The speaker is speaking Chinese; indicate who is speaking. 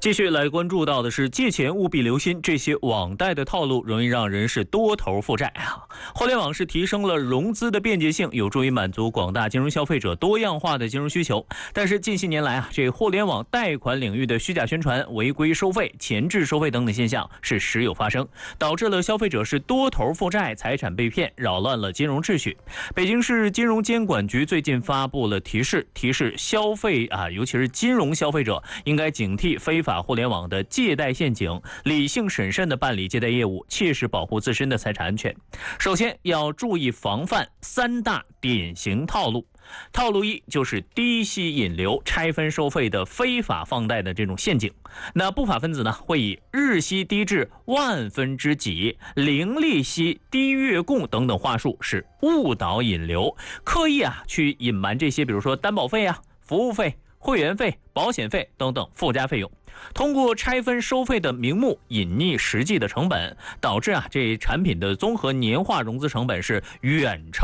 Speaker 1: 继续来关注到的是，借钱务必留心，这些网贷的套路容易让人是多头负债啊。互联网是提升了融资的便捷性，有助于满足广大金融消费者多样化的金融需求。但是近些年来啊，这互联网贷款领域的虚假宣传、违规收费、前置收费等等现象是时有发生，导致了消费者是多头负债，财产被骗，扰乱了金融秩序。北京市金融监管局最近发布了提示消费尤其是金融消费者应该警惕非法互联网的借贷陷阱，理性审慎地办理借贷业务，切实保护自身的财产安全。首先要注意防范三大典型套路。套路一就是低息引流、拆分收费的非法放贷的这种陷阱。那不法分子呢，会以日息低至万分之几、零利息、低月供等等话术是误导引流，刻意去隐瞒这些，比如说担保费服务费、会员费、保险费等等附加费用，通过拆分收费的名目隐匿实际的成本，导致这产品的综合年化融资成本是远超